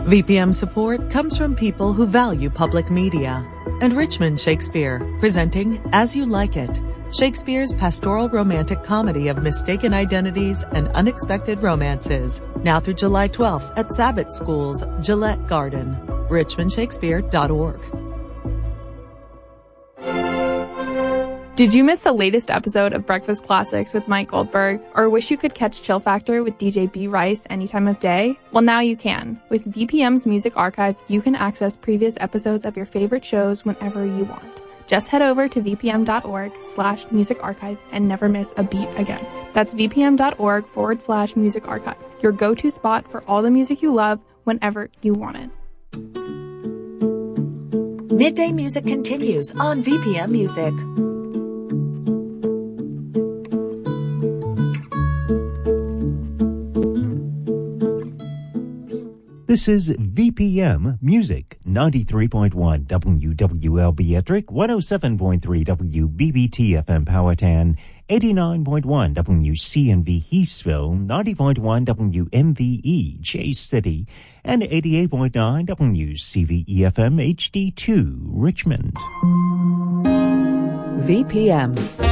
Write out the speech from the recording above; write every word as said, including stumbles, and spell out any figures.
V P M support comes from people who value public media. And Richmond Shakespeare, presenting As You Like It, Shakespeare's pastoral romantic comedy of mistaken identities and unexpected romances. Now through July twelfth at Sabbath School's Gillette Garden. richmond shakespeare dot org. Did you miss the latest episode of Breakfast Classics with Mike Goldberg, or wish you could catch Chill Factor with D J B. Rice any time of day? Well, now you can. With V P M's Music Archive, you can access previous episodes of your favorite shows whenever you want. Just head over to vpm.org slash music archive and never miss a beat again. That's vpm.org forward slash music archive, your go-to spot for all the music you love whenever you want it. Midday Music continues on V P M Music. This is V P M Music, ninety-three point one W W L B Ettrick, one oh seven point three W B B T F M Powhatan, eighty-nine point one W C N V Eastville, ninety point one W M V E Chase City, and eighty-eight point nine W C V E F M H D two Richmond. V P M.